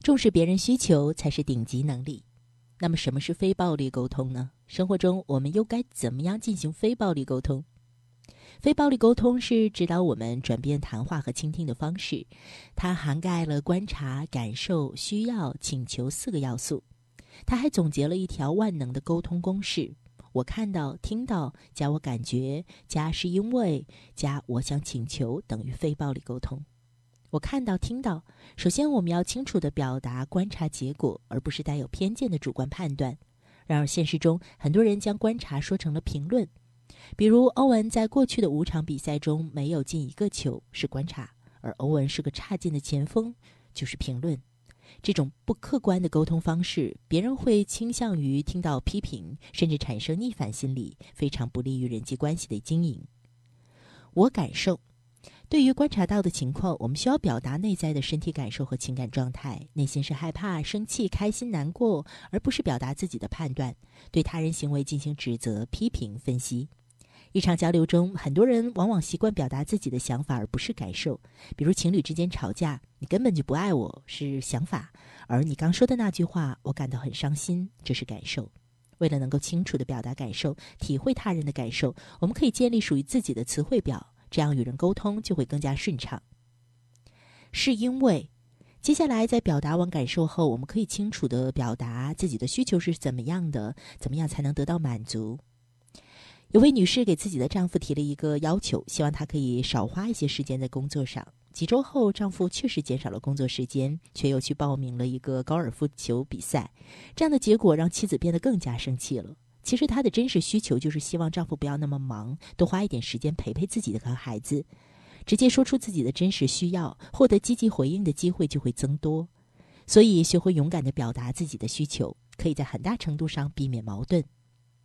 重视别人需求才是顶级能力。那么什么是非暴力沟通呢？生活中我们又该怎么样进行非暴力沟通？非暴力沟通是指导我们转变谈话和倾听的方式，它涵盖了观察、感受、需要、请求4个要素。它还总结了一条万能的沟通公式：我看到、听到加我感觉加是因为加我想请求等于非暴力沟通。我看到、听到，首先我们要清楚地表达观察结果，而不是带有偏见的主观判断。然而现实中，很多人将观察说成了评论。比如欧文在过去的5场比赛中没有进1个球是观察，而欧文是个差劲的前锋就是评论。这种不客观的沟通方式，别人会倾向于听到批评，甚至产生逆反心理，非常不利于人际关系的经营。我感受，对于观察到的情况，我们需要表达内在的身体感受和情感状态，内心是害怕、生气、开心、难过，而不是表达自己的判断，对他人行为进行指责、批评、分析。日常交流中，很多人往往习惯表达自己的想法而不是感受。比如情侣之间吵架，你根本就不爱我是想法，而你刚说的那句话我感到很伤心，这是感受。为了能够清楚地表达感受，体会他人的感受，我们可以建立属于自己的词汇表，这样与人沟通就会更加顺畅。是因为接下来在表达完感受后，我们可以清楚地表达自己的需求是怎么样的，怎么样才能得到满足。有位女士给自己的丈夫提了一个要求，希望他可以少花一些时间在工作上。几周后，丈夫确实减少了工作时间，却又去报名了一个高尔夫球比赛。这样的结果让妻子变得更加生气了。其实她的真实需求就是希望丈夫不要那么忙，多花一点时间陪陪自己和孩子。直接说出自己的真实需要，获得积极回应的机会就会增多。所以学会勇敢地表达自己的需求，可以在很大程度上避免矛盾。